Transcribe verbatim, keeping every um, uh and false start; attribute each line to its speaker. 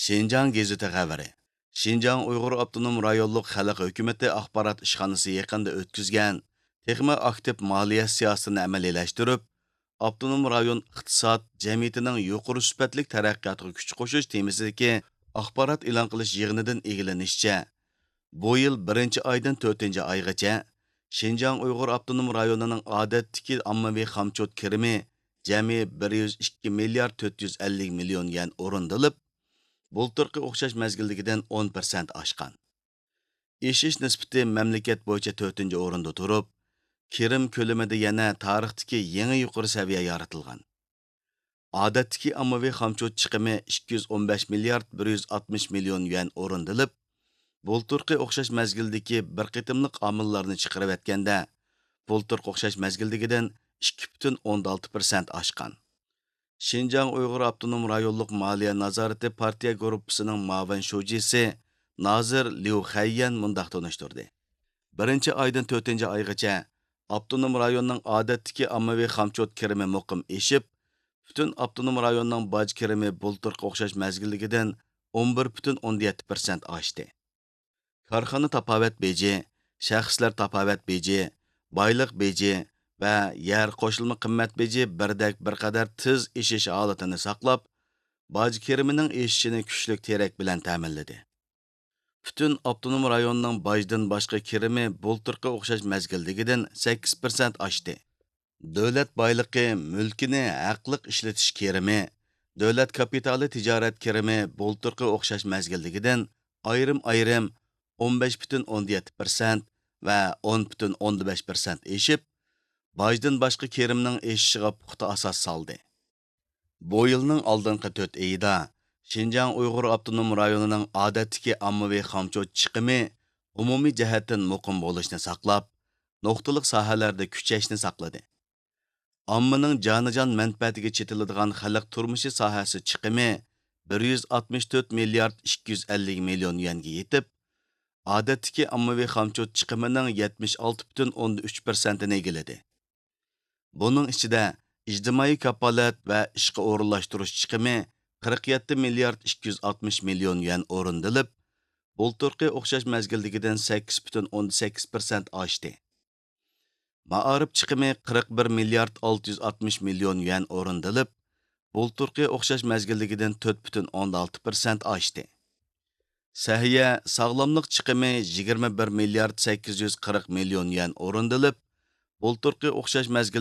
Speaker 1: Şinjan gazeti xəbəri. Şinjan Uyğur Avtonom Rayonluq Xalq Hökuməti axbarat işxanası yaqında ötküzgən texmi aktiv maliyyə siyasətini əməliləşdirib, Avtonom rayon iqtisad cəmiyyətinin yuqori sübətlik tərəqqiyatıga kuch qo'shish temisidagi axborot e'lon qilish yig'inidan egilanishicha, bu yil birinchi oydan to'rtinchi oygacha Şinjan Uyğur Avtonom rayonining odatdagi ommaviy xomchot kirimi jami bir yuz ikki milliard to'rt yuz ellik million yen o'rindilib, bulturqi o'xshash mazgildagidan o'n persent oshgan. Eshish nisbati mamlakat bo'yicha to'rtinchi o'rinda turib, kirim ko'lamida yana tarixdagi yangi yuqori saviya yaratilgan. Odatdagi ommaviy xomchot chiqimi ikki yuz o'n besh milliard bir yuz oltmish million yuan o'rindilib, bulturqi o'xshash mazgildagi bir qitimliq omillarni chiqarib etganda, bulturqi o'xshash mazgildagidan ikki butun o'n olti persent oshgan. Şinjan Uyghur Avtonom Rayonluq Maliya Nazarati partiya gruppasining muavin shujisi Nazir Liu Xayyan mundaq tunishtirdi. Birinchi oydan to'rtinchi oygacha Avtonom rayonning odatdagi ommaviy xomchot kirimi muqim eshib, butun Avtonom rayonning boj kirimi bulturqi o'xshash mazgilligidan o'n bir butun o'n yetti persent oshdi. Korxona tapovat beji, shaxslar tapovat beji, boyliq beji va yer qo'shilma qimmat beji birdek bir qadar tiz eshish holatini saqlab, boj kirimining eshishini kuchlik terak bilan ta'minladi. Bütün Avtonom rayonning bojdan boshqa kirimi bulturqi o'xshash mazgildagidan sakkiz persent oshdi. Davlat boyliqi, mulkini haqliq ishlatish kirimi, davlat kapitali tijorat kirimi bulturqi o'xshash mazgildagidan ayrim-ayrim o'n besh butun o'n yetti persent va o'n butun o'n besh persent eshib, bojdan boshqa kirimning eshishiga puxta asos soldi. Bu yilning oldingi to'rt oyida Şinjan Uyghur Avtonom rayonining odatdagi ommaviy xomchot chiqimi umumiy jihatdan muqim bo'lishni saqlab, nuqtaliq sohalarda kuchayishni saqladi. Ommaning jonijon manfaatiga chetiladigan xalq turmushi sohasi chiqimi bir yuz oltmish to'rt milliard ikki yuz ellik million yuanga yetib, odatdagi ommaviy xomchot chiqimining yetmish olti butun o'n uch persentini egalladi. Buning ichida ijtimoiy kapolat va ishga o'rinlashtirish chiqimi qirq yetti milliard ikki yuz oltmish million yuan o'rindilib, bulturqi o'xshash mazgildagidan sakkiz butun o'n sakkiz persent oshdi. Maarif chiqimi qirq bir milliard olti yuz oltmish million yuan o'rindilib, bulturqi o'xshash mazgildagidan to'rt butun o'n olti persent oshdi. Sahiya sog'lomlik chiqimi yigirma bir milliard sakkiz yuz qirq million yuan o'rindilib, bulturqi o'xshash mazgil